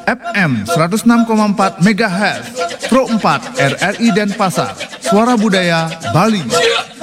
FM 106,4 MHz, Pro 4 RRI Denpasar, Suara Budaya Bali.